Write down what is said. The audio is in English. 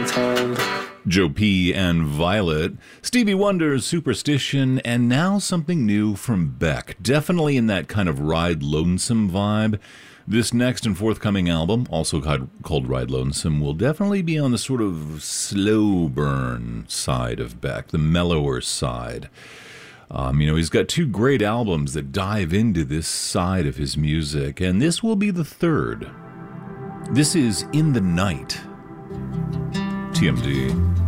Joe P. and Violet, Stevie Wonder's Superstition, and now something new from Beck. Definitely in that kind of Ride Lonesome vibe. This next and forthcoming album, also called Ride Lonesome, will definitely be on the sort of slow burn side of Beck, the mellower side. He's got two great albums that dive into this side of his music, and this will be the third. This is In the Night. TMD.